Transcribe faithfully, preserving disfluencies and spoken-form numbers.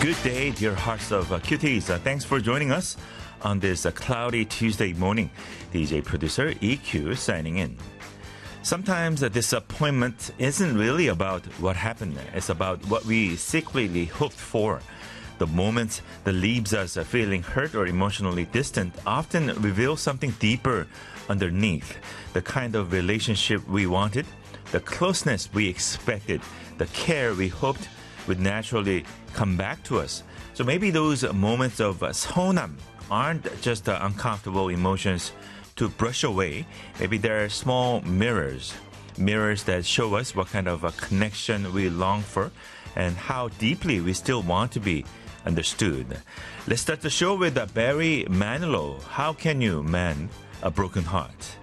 Good day, dear hearts of uh, cuties. Uh, thanks for joining us on this uh, cloudy Tuesday morning. D J producer E Q signing in. Sometimes uh, disappointment isn't really about what happened. It's about what we secretly hoped for. The moments that leaves us uh, feeling hurt or emotionally distant often reveal something deeper underneath. The kind of relationship we wanted, the closeness we expected, the care we hoped would naturally come back to us. So maybe those moments of uh, 서운함 aren't just uh, uncomfortable emotions to brush away. Maybe they're small mirrors, mirrors that show us what kind of a connection we long for and how deeply we still want to be understood. Let's start the show with uh, Barry Manilow. How can you mend a broken heart?